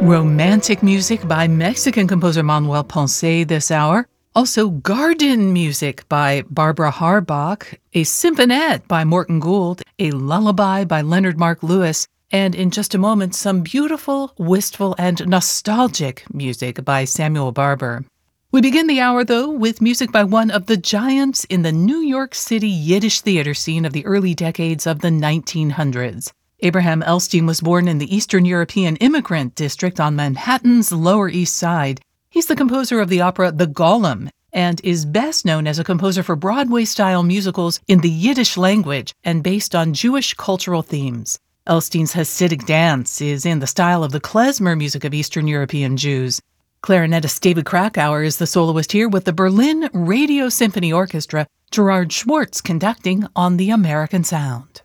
Romantic music by Mexican composer Manuel Ponce this hour. Also, garden music by Barbara Harbach, a symphonette by Morton Gould, a lullaby by Leonard Mark Lewis, and in just a moment, some beautiful, wistful, and nostalgic music by Samuel Barber. We begin the hour, though, with music by one of the giants in the New York City Yiddish theater scene of the early decades of the 1900s. Abraham Elstein was born in the Eastern European immigrant district on Manhattan's Lower East Side. He's the composer of the opera The Golem and is best known as a composer for Broadway-style musicals in the Yiddish language and based on Jewish cultural themes. Elstein's Hasidic dance is in the style of the klezmer music of Eastern European Jews. Clarinetist David Krakauer is the soloist here with the Berlin Radio Symphony Orchestra, Gerard Schwartz conducting on the American Sound.